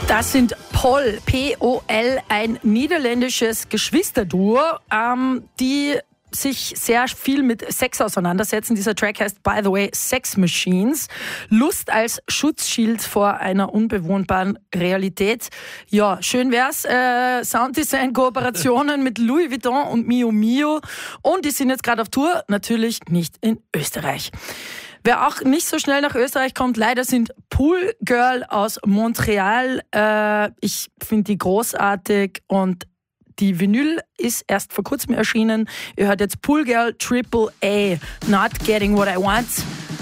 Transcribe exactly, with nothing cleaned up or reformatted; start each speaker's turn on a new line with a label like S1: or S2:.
S1: Das sind Pol, P O L, ein niederländisches Geschwisterduo, ähm, die sich sehr viel mit Sex auseinandersetzen. Dieser Track heißt, by the way, Sex Machines. Lust als Schutzschild vor einer unbewohnbaren Realität. Ja, schön wär's. Äh, Sounddesign-Kooperationen mit Louis Vuitton und Mio Mio. Und die sind jetzt gerade auf Tour, natürlich nicht in Österreich. Wer auch nicht so schnell nach Österreich kommt, leider, sind Pool Girl aus Montreal. Äh, ich finde die großartig und die Vinyl ist erst vor kurzem erschienen. Ihr hört jetzt Pool Girl Triple A, Not Getting What I Want.